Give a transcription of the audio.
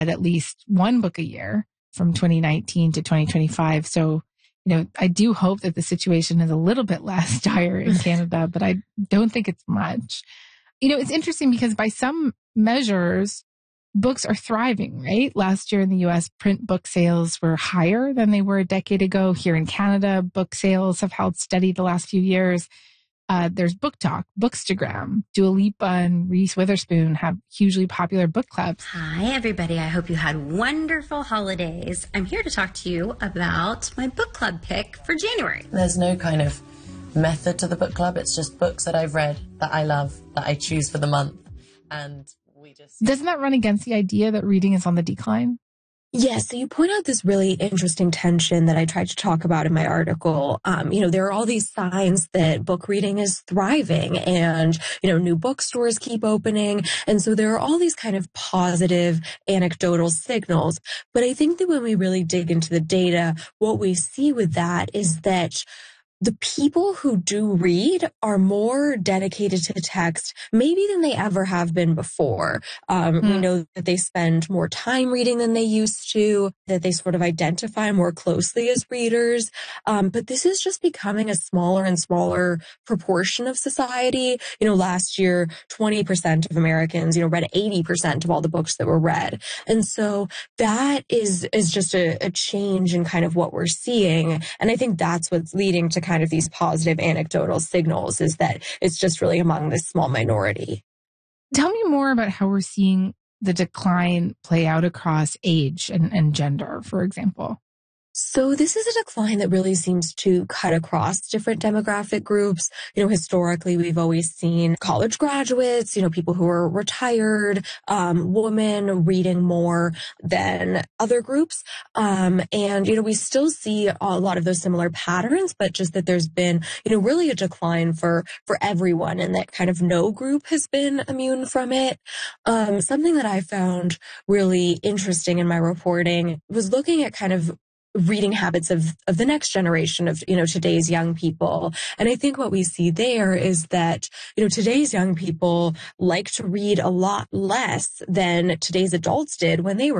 at least one book a year from 2019 to 2025. So, I do hope that the situation is a little bit less dire in Canada, but I don't think it's much. It's interesting because by some measures, books are thriving, right? Last year in the US, print book sales were higher than they were a decade ago. Here in Canada, book sales have held steady the last few years. There's Book Talk, Bookstagram, Dua Lipa and Reese Witherspoon have hugely popular book clubs. Hi, everybody. I hope you had wonderful holidays. I'm here to talk to you about my book club pick for January. There's no kind of method to the book club. It's just books that I've read, that I love, that I choose for the month. And we just... Doesn't that run against the idea that reading is on the decline? Yes, so you point out this really interesting tension that I tried to talk about in my article. There are all these signs that book reading is thriving and, new bookstores keep opening. And so there are all these kind of positive anecdotal signals. But I think that when we really dig into the data, what we see with that is that the people who do read are more dedicated to text maybe than they ever have been before. We know that they spend more time reading than they used to, that they sort of identify more closely as readers. But this is just becoming a smaller and smaller proportion of society. Last year, 20% of Americans, read 80% of all the books that were read. And so that is just a change in kind of what we're seeing. And I think that's what's leading to kind of these positive anecdotal signals, is that it's just really among this small minority. Tell me more about how we're seeing the decline play out across age and gender, for example. So this is a decline that really seems to cut across different demographic groups. Historically, we've always seen college graduates, people who are retired, women reading more than other groups. And we still see a lot of those similar patterns, but just that there's been, really a decline for everyone, and that kind of no group has been immune from it. Something that I found really interesting in my reporting was looking at kind of reading habits of the next generation of, today's young people. And I think what we see there is that, today's young people like to read a lot less than today's adults did when they were